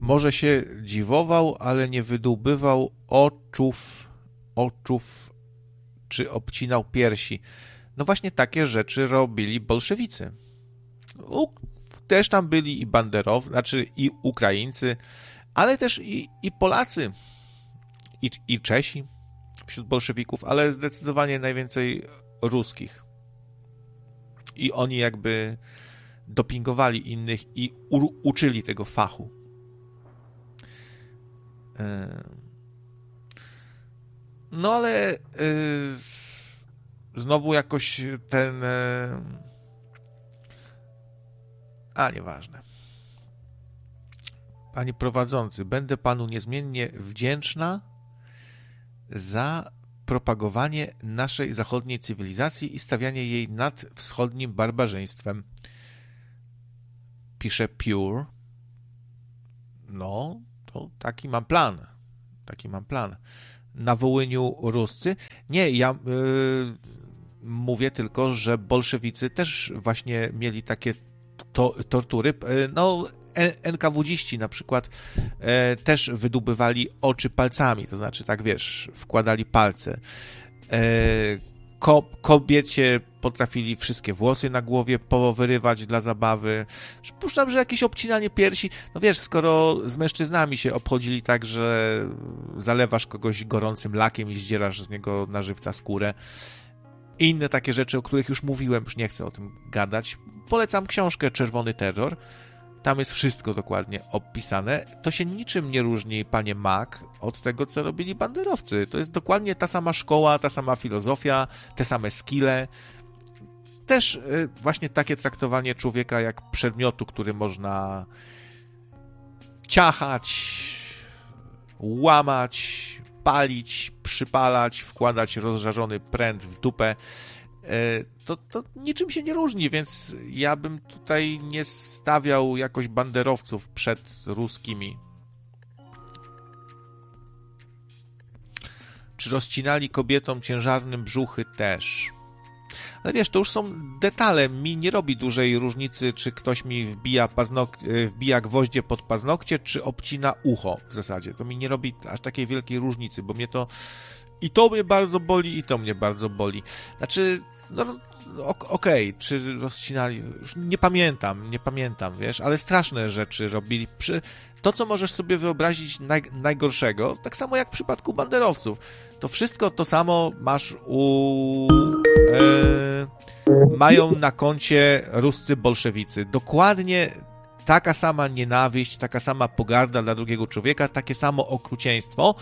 może się dziwował, ale nie wydłubywał oczów czy obcinał piersi. No właśnie takie rzeczy robili bolszewicy. Też tam byli i banderowcy, znaczy i Ukraińcy, ale też i Polacy, i Czesi wśród bolszewików, ale zdecydowanie najwięcej ruskich. I oni jakby dopingowali innych i uczyli tego fachu. No ale znowu jakoś ten... nieważne. Panie prowadzący, będę panu niezmiennie wdzięczna za propagowanie naszej zachodniej cywilizacji i stawianie jej nad wschodnim barbarzyństwem. Pisze Pure. No, to taki mam plan. Na Wołyniu Ruscy? Nie, ja mówię tylko, że bolszewicy też właśnie mieli takie tortury. No, NKWD-ści na przykład też wydobywali oczy palcami, to znaczy tak wiesz, wkładali palce. Kobiecie potrafili wszystkie włosy na głowie powyrywać dla zabawy. Przypuszczam, że jakieś obcinanie piersi. No wiesz, skoro z mężczyznami się obchodzili tak, że zalewasz kogoś gorącym lakiem i zdzierasz z niego na żywca skórę. I inne takie rzeczy, o których już mówiłem, już nie chcę o tym gadać. Polecam książkę Czerwony Terror. Tam jest wszystko dokładnie opisane. To się niczym nie różni, panie Mac, od tego, co robili banderowcy. To jest dokładnie ta sama szkoła, ta sama filozofia, te same skille. Też właśnie takie traktowanie człowieka jak przedmiotu, który można ciachać, łamać, palić, przypalać, wkładać rozżarzony pręt w dupę. To niczym się nie różni, więc ja bym tutaj nie stawiał jakoś banderowców przed ruskimi. Czy rozcinali kobietom ciężarnym brzuchy? Też. Ale wiesz, to już są detale. Mi nie robi dużej różnicy, czy ktoś mi wbija gwoździe pod paznokcie, czy obcina ucho w zasadzie. To mi nie robi aż takiej wielkiej różnicy, bo mnie to i to mnie bardzo boli, i to mnie bardzo boli. Znaczy, no okej, czy rozcinali, już nie pamiętam, wiesz, ale straszne rzeczy robili. To, co możesz sobie wyobrazić najgorszego, tak samo jak w przypadku banderowców, to wszystko to samo masz mają na koncie ruscy bolszewicy. Dokładnie taka sama nienawiść, taka sama pogarda dla drugiego człowieka, takie samo okrucieństwo.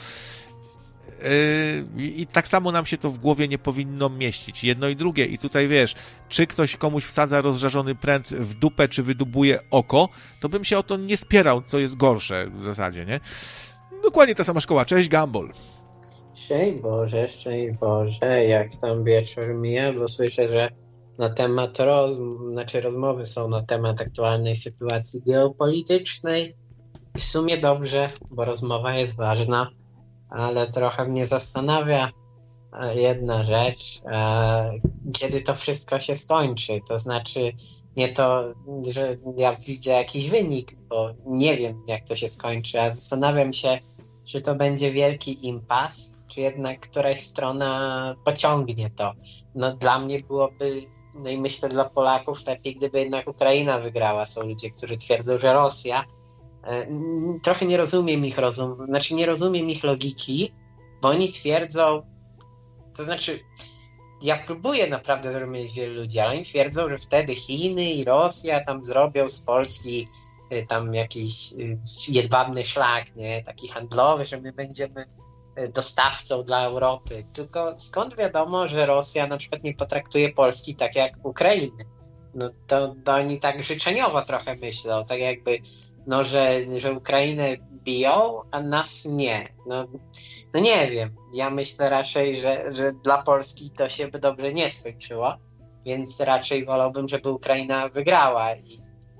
I tak samo nam się to w głowie nie powinno mieścić. Jedno i drugie. I tutaj wiesz, czy ktoś komuś wsadza rozżarzony pręt w dupę, czy wydubuje oko, to bym się o to nie spierał, co jest gorsze w zasadzie, nie? Dokładnie ta sama szkoła. Cześć, Gumball. Szczęść Boże, jak tam wieczór mija, bo słyszę, że na temat rozmowy są na temat aktualnej sytuacji geopolitycznej. W sumie dobrze, bo rozmowa jest ważna, ale trochę mnie zastanawia jedna rzecz, kiedy to wszystko się skończy. To znaczy nie to, że ja widzę jakiś wynik, bo nie wiem, jak to się skończy, a zastanawiam się, czy to będzie wielki impas, czy jednak któraś strona pociągnie to. No dla mnie byłoby, no i myślę dla Polaków lepiej, gdyby jednak Ukraina wygrała. Są ludzie, którzy twierdzą, że Rosja. Trochę nie rozumiem nie rozumiem ich logiki, bo oni twierdzą, to znaczy ja próbuję naprawdę zrozumieć wielu ludzi, ale oni twierdzą, że wtedy Chiny i Rosja tam zrobią z Polski tam jakiś jedwabny szlak, nie? Taki handlowy, że my będziemy dostawcą dla Europy. Tylko skąd wiadomo, że Rosja na przykład nie potraktuje Polski tak jak Ukrainy? No to oni tak życzeniowo trochę myślą, tak jakby że Ukrainę biją, a nas nie. No nie wiem. Ja myślę raczej, że dla Polski to się by dobrze nie skończyło, więc raczej wolałbym, żeby Ukraina wygrała i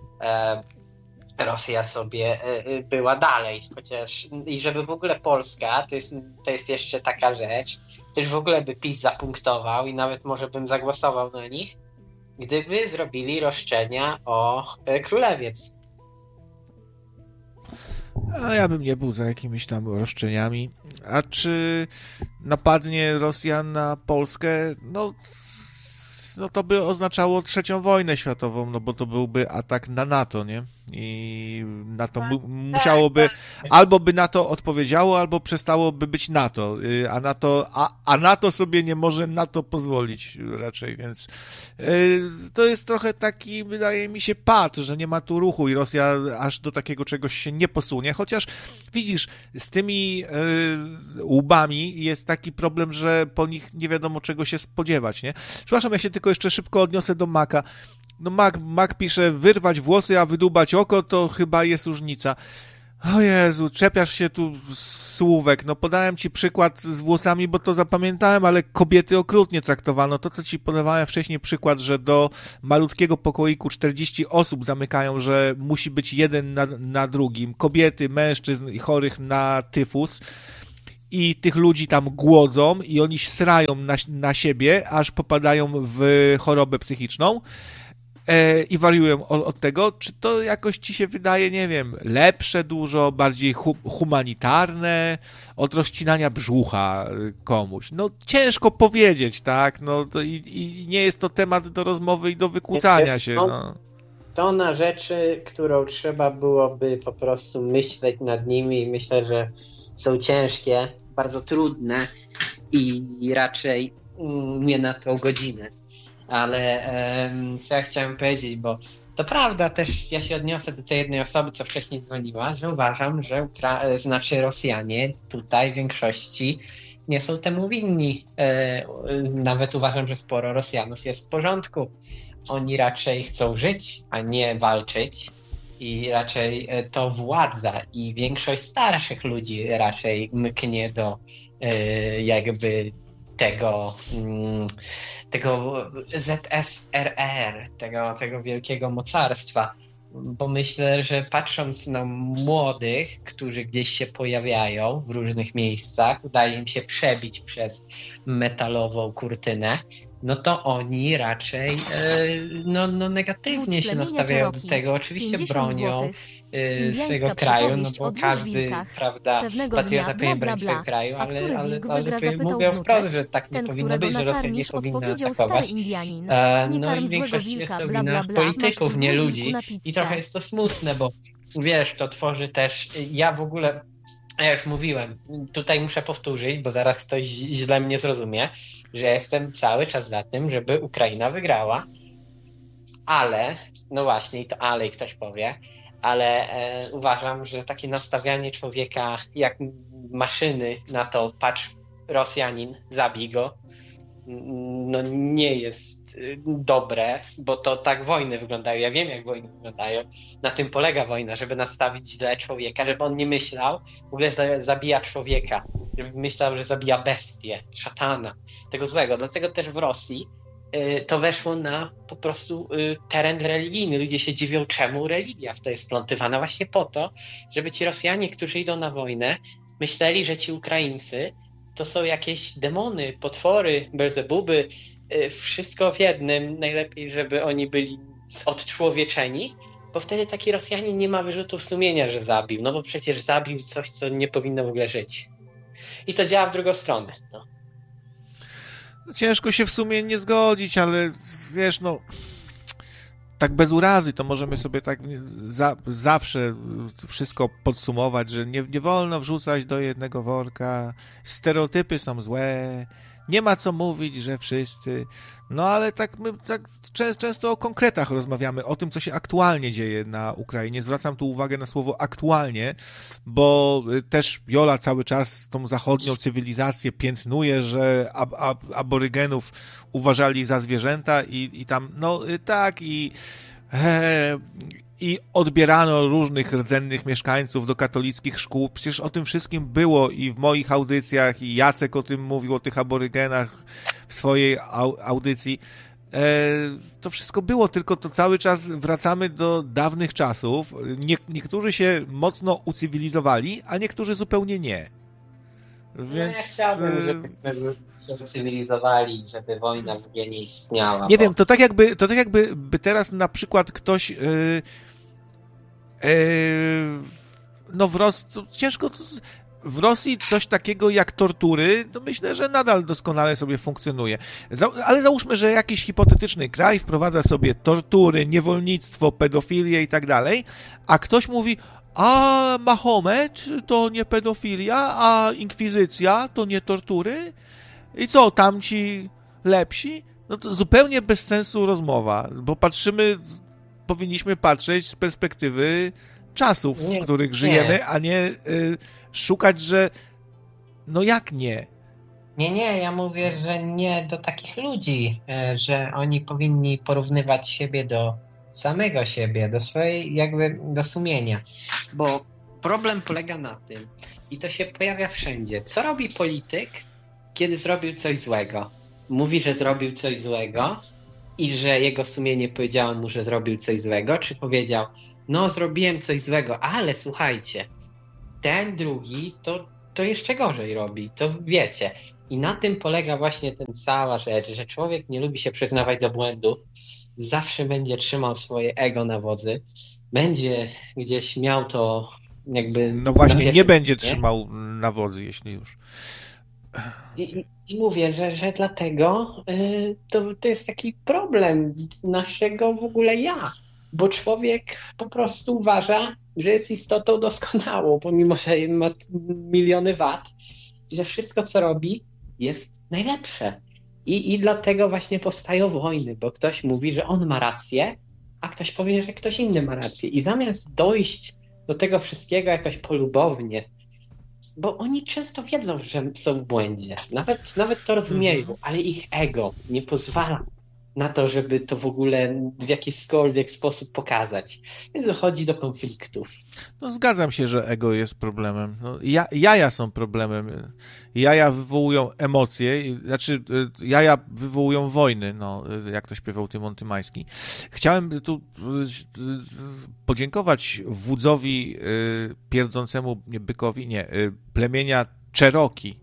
Rosja sobie była dalej. Chociaż i żeby w ogóle Polska, to jest jeszcze taka rzecz, też w ogóle by PiS zapunktował i nawet może bym zagłosował na nich, gdyby zrobili roszczenia o Królewiec. A ja bym nie był za jakimiś tam roszczeniami. A czy napadnie Rosja na Polskę? No to by oznaczało trzecią wojnę światową, no bo to byłby atak na NATO, nie? I NATO musiałoby, albo by NATO odpowiedziało, albo przestałoby być NATO, a NATO sobie nie może na to pozwolić raczej, więc to jest trochę taki, wydaje mi się, pad, że nie ma tu ruchu i Rosja aż do takiego czegoś się nie posunie, chociaż widzisz, z tymi łbami jest taki problem, że po nich nie wiadomo czego się spodziewać, nie? Przepraszam, ja się tylko jeszcze szybko odniosę do Maka. No Mac pisze, wyrwać włosy, a wydłubać oko, to chyba jest różnica. O Jezu, czepiasz się tu słówek. No podałem ci przykład z włosami, bo to zapamiętałem, ale kobiety okrutnie traktowano. To, co ci podawałem wcześniej przykład, że do malutkiego pokoiku 40 osób zamykają, że musi być jeden na drugim. Kobiety, mężczyzn i chorych na tyfus. I tych ludzi tam głodzą i oni srają na siebie, aż popadają w chorobę psychiczną i wariują od tego. Czy to jakoś ci się wydaje, nie wiem, lepsze dużo, bardziej humanitarne od rozcinania brzucha komuś? No ciężko powiedzieć, tak? No to i nie jest to temat do rozmowy i do wykłócania się. No. To na rzeczy, którą trzeba byłoby po prostu myśleć nad nimi i myślę, że są ciężkie, bardzo trudne i raczej nie na tą godzinę. Ale co ja chciałem powiedzieć, bo to prawda, też ja się odniosę do tej jednej osoby, co wcześniej dzwoniła, że uważam, że Rosjanie tutaj w większości nie są temu winni. Nawet uważam, że sporo Rosjanów jest w porządku. Oni raczej chcą żyć, a nie walczyć. I raczej to władza i większość starszych ludzi raczej mknie do jakby tego ZSRR, tego wielkiego mocarstwa. Bo myślę, że patrząc na młodych, którzy gdzieś się pojawiają w różnych miejscach, udaje im się przebić przez metalową kurtynę, no to oni raczej negatywnie się nastawiają do tego. Oczywiście bronią swojego kraju, no bo każdy, prawda, patriota powinien bronić swojego kraju, ale mówią wprost, że tak nie powinno być, że Rosja nie powinna atakować. No i większość jest to wina polityków, nie ludzi. I trochę jest to smutne, bo wiesz, to tworzy też, ja już mówiłem, tutaj muszę powtórzyć, bo zaraz ktoś źle mnie zrozumie, że jestem cały czas za tym, żeby Ukraina wygrała, ale, no właśnie, i to ale i ktoś powie, ale uważam, że takie nastawianie człowieka jak maszyny na to, patrz, Rosjanin, zabij go, no nie jest dobre, bo to tak wojny wyglądają. Ja wiem, jak wojny wyglądają. Na tym polega wojna, żeby nastawić źle człowieka, żeby on nie myślał, w ogóle zabija człowieka, żeby myślał, że zabija bestię, szatana, tego złego. Dlatego też w Rosji to weszło na po prostu teren religijny. Ludzie się dziwią, czemu religia w to jest wplątywana. Właśnie po to, żeby ci Rosjanie, którzy idą na wojnę, myśleli, że ci Ukraińcy to są jakieś demony, potwory, Belzebuby, wszystko w jednym. Najlepiej, żeby oni byli odczłowieczeni, bo wtedy taki Rosjanin nie ma wyrzutów sumienia, że zabił. No bo przecież zabił coś, co nie powinno w ogóle żyć. I to działa w drugą stronę. No. Ciężko się w sumie nie zgodzić, ale wiesz, no tak bez urazy, to możemy sobie tak zawsze wszystko podsumować, że nie wolno wrzucać do jednego worka, stereotypy są złe, nie ma co mówić, że wszyscy, no ale tak my tak często o konkretach rozmawiamy, o tym, co się aktualnie dzieje na Ukrainie. Zwracam tu uwagę na słowo aktualnie, bo też Jola cały czas tą zachodnią cywilizację piętnuje, że aborygenów uważali za zwierzęta i tam, no tak, i odbierano różnych rdzennych mieszkańców do katolickich szkół. Przecież o tym wszystkim było i w moich audycjach, i Jacek o tym mówił, o tych aborygenach w swojej audycji. To wszystko było, tylko to cały czas wracamy do dawnych czasów. Niektórzy się mocno ucywilizowali, a niektórzy zupełnie nie. Więc... No ja chciałbym, żeby się cywilizowali, żeby wojna w ogóle nie istniała. Nie wiem, to tak jakby teraz na przykład ktoś no ciężko... W Rosji coś takiego jak tortury, to myślę, że nadal doskonale sobie funkcjonuje. Ale załóżmy, że jakiś hipotetyczny kraj wprowadza sobie tortury, niewolnictwo, pedofilię i tak dalej, a ktoś mówi, a Mahomet to nie pedofilia, a inkwizycja to nie tortury? I co, tamci lepsi? No to zupełnie bez sensu rozmowa, bo powinniśmy patrzeć z perspektywy czasów, w których żyjemy, a nie szukać, że no jak nie? Nie, ja mówię, że nie do takich ludzi, że oni powinni porównywać siebie do samego siebie, do swojej do sumienia, bo problem polega na tym i to się pojawia wszędzie. Co robi polityk, kiedy zrobił coś złego? Mówi, że zrobił coś złego i że jego sumienie powiedziało mu, że zrobił coś złego, czy powiedział, no zrobiłem coś złego, ale słuchajcie, ten drugi to jeszcze gorzej robi, to wiecie. I na tym polega właśnie ten cała rzecz, że człowiek nie lubi się przyznawać do błędów, zawsze będzie trzymał swoje ego na wodzy, będzie gdzieś miał to jakby... No właśnie, nie będzie trzymał na wodzy, jeśli już. I mówię, że dlatego to jest taki problem naszego w ogóle bo człowiek po prostu uważa, że jest istotą doskonałą, pomimo że ma miliony wad, że wszystko, co robi, jest najlepsze. I dlatego właśnie powstają wojny, bo ktoś mówi, że on ma rację, a ktoś powie, że ktoś inny ma rację. I zamiast dojść do tego wszystkiego jakoś polubownie, bo oni często wiedzą, że są w błędzie, nawet to rozumieją, ale ich ego nie pozwala na to, żeby to w ogóle w jakikolwiek sposób pokazać. Więc dochodzi do konfliktów. No zgadzam się, że ego jest problemem. No, jaja są problemem. Jaja wywołują emocje, znaczy jaja wywołują wojny, no, jak to śpiewał Tymon Tymański. Chciałem tu podziękować wódzowi pierdzącemu bykowi, plemienia Cherokee.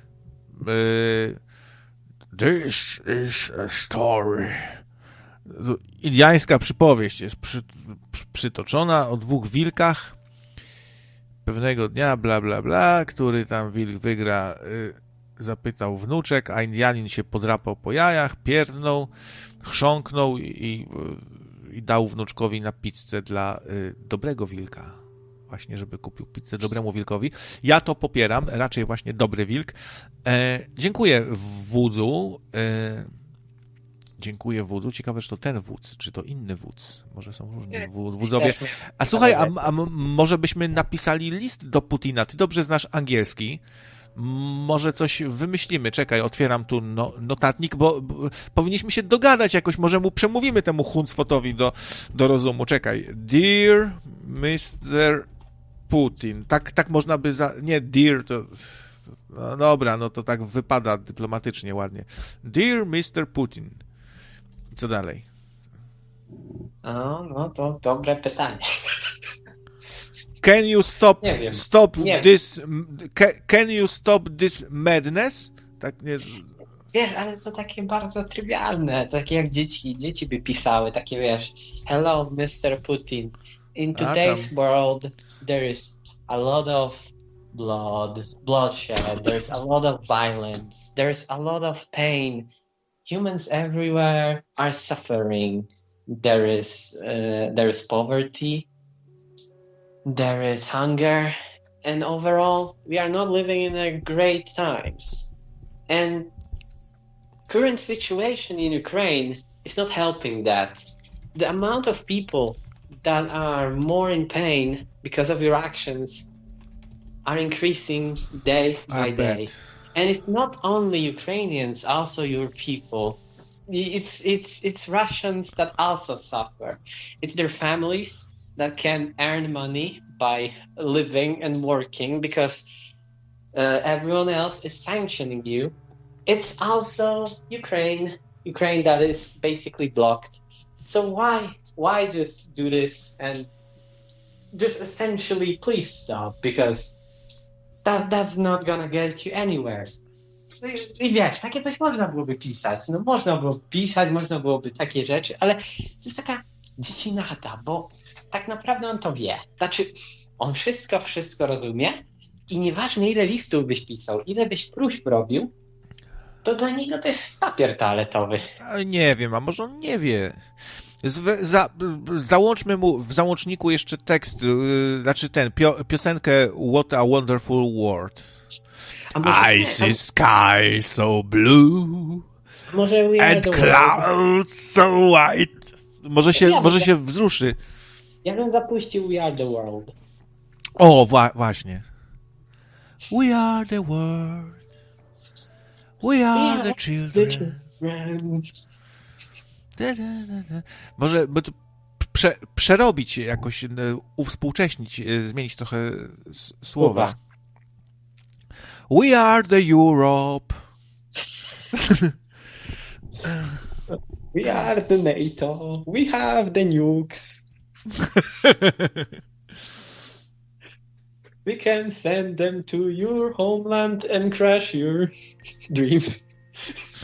This is a story. Indiańska przypowieść jest przytoczona o dwóch wilkach. Pewnego dnia, bla, bla, bla, który tam wilk wygra, zapytał wnuczek, a Indianin się podrapał po jajach, pierdnął, chrząknął i dał wnuczkowi na pizzę dla dobrego wilka. Właśnie, żeby kupił pizzę dobremu wilkowi. Ja to popieram, raczej właśnie dobry wilk. Dziękuję wódzu. Dziękuję wódzu. Ciekawe, czy to ten wódz, czy to inny wódz. Może są różni wódzowie. A słuchaj, a może byśmy napisali list do Putina? Ty dobrze znasz angielski. Może coś wymyślimy. Czekaj, otwieram tu notatnik, bo powinniśmy się dogadać jakoś. Może mu przemówimy temu huncwotowi do rozumu. Czekaj. Dear Mr. Putin. Tak można by... Nie, dear to... No dobra, no to tak wypada dyplomatycznie, ładnie. Dear Mr. Putin. I co dalej? No to dobre pytanie. Can you can you stop this madness? Tak nie... Wiesz, ale to takie bardzo trywialne, takie jak dzieci by pisały, takie wiesz, hello Mr. Putin. In today's world, there is a lot of bloodshed, there's a lot of violence, there's a lot of pain. Humans everywhere are suffering. There is poverty, there is hunger, and overall, we are not living in a great times. And current situation in Ukraine is not helping that. The amount of people that are more in pain because of your actions are increasing day by day. And it's not only Ukrainians, also your people. It's Russians that also suffer. It's their families that can earn money by living and working because everyone else is sanctioning you. It's also Ukraine that is basically blocked. So why just do this and just essentially please stop, because that's not gonna get you anywhere. I wiesz, takie coś można byłoby pisać. No można byłoby takie rzeczy, ale to jest taka dziecinada, bo tak naprawdę on to wie. Znaczy, On wszystko rozumie i nieważne ile listów byś pisał, ile byś próśb robił, to dla niego to jest papier toaletowy. Nie wiem, a może on nie wie. Załączmy mu w załączniku jeszcze tekst, znaczy piosenkę What a Wonderful World. I see sky so blue and clouds so white. Może się wzruszy. Ja bym zapuścił We Are the World. O, właśnie. We are the world. We are the children. Może by to przerobić jakoś, uwspółcześnić, zmienić trochę słowa. We are the Europe. We are the NATO. We have the nukes. We can send them to your homeland and crush your dreams.